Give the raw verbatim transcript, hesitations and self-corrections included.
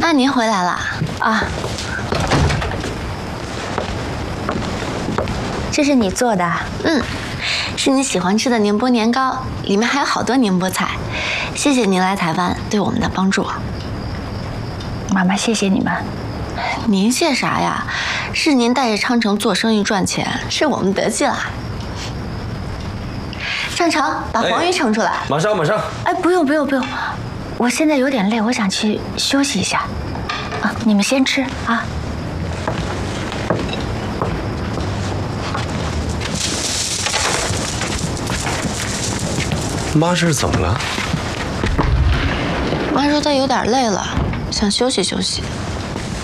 妈，您回来了啊。这是你做的？ 嗯，是你喜欢吃的宁波年糕，里面还有好多宁波菜。谢谢您来台湾对我们的帮助。 妈妈，谢谢你们。 您谢啥呀？是您带着昌城做生意赚钱，是我们得计了。上城，把黄鱼盛出来。 马上，马上。 哎，不用，不用，不用，我现在有点累，我想去休息一下。啊，你们先吃啊。 妈，这是怎么了？ 妈说她有点累了，想休息休息。